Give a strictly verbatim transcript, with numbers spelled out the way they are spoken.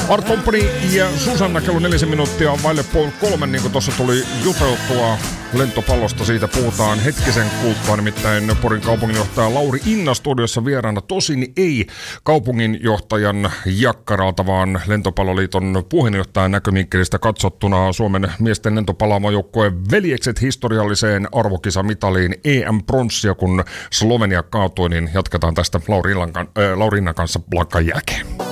Art Company ja Susanna kello nelisen minuuttia vaille puoli kolme, niin kuin tuossa tuli juteltua lentopallosta. Siitä puhutaan hetkisen kuluttua, nimittäin Porin kaupunginjohtaja Lauri Inna studiossa vieraana. Tosin ei kaupunginjohtajan jakkaralta, vaan Lentopalloliiton puheenjohtajan näkövinkkelistä katsottuna Suomen miesten lentopalaamojoukkueen veljekset historialliseen arvokisamitaliin E M-pronssia, kun Slovenia kaatui, niin jatketaan tästä Lauri Innan, äh, Lauri Innan kanssa lakkan jälkeen.